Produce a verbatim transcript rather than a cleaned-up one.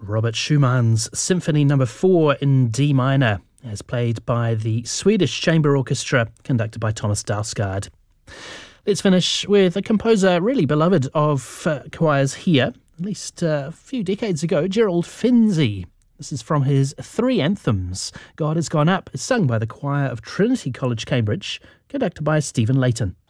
Robert Schumann's Symphony Number four in D minor, as played by the Swedish Chamber Orchestra, conducted by Thomas Dausgaard. Let's finish with a composer really beloved of uh, choirs here, at least uh, a few decades ago, Gerald Finzi. This is from his Three Anthems. God Has Gone Up, sung by the choir of Trinity College, Cambridge, conducted by Stephen Layton.